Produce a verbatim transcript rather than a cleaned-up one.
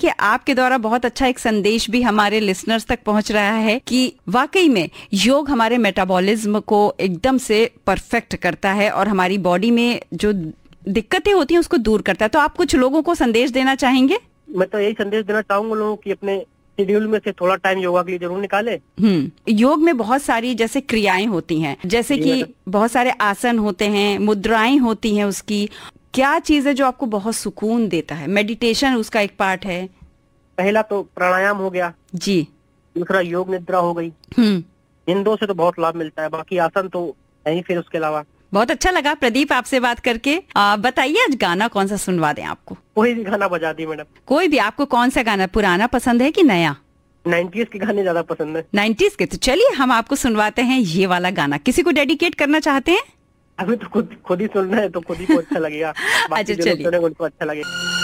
देखिए, आपके द्वारा बहुत अच्छा एक संदेश भी हमारे लिसनर्स तक पहुंच रहा है कि वाकई में योग हमारे मेटाबॉलिज्म को एकदम से परफेक्ट करता है और हमारी बॉडी में जो दिक्कतें होती हैं उसको दूर करता है। तो आप कुछ लोगों को संदेश देना चाहेंगे? मैं तो यही संदेश देना चाहूंगा लोगों की अपने शेड्यूल में से थोड़ा टाइम योगा के लिए जरूर निकाले। हम्म योग में बहुत सारी जैसे क्रियाएं होती हैं, जैसे कि बहुत सारे आसन होते हैं, मुद्राएं होती हैं। उसकी क्या चीज है जो आपको बहुत सुकून देता है? मेडिटेशन उसका एक पार्ट है। पहला तो प्राणायाम हो गया जी, दूसरा योग निद्रा हो गई। हम्म इन दो से तो बहुत लाभ मिलता है, बाकी आसन तो है ही फिर उसके अलावा। बहुत अच्छा लगा प्रदीप आपसे बात करके। आ, बताइए आज गाना कौन सा सुनवा दें आपको? कोई भी गाना बजा दी मैडम। कोई भी। आपको कौन सा गाना पुराना पसंद है कि नया? नाइन्टीज के गाने ज्यादा पसंद है। नाइन्टीज के? तो चलिए हम आपको सुनवाते हैं ये वाला गाना। किसी को डेडिकेट करना चाहते हैं? अभी तो खुद खुद ही सुनना है तो खुद ही को अच्छा लगेगा। अच्छा चलिए, उनको अच्छा लगेगा।